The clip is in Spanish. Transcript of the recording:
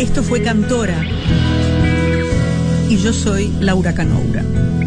Esto fue Cantora y yo soy Laura Canoura.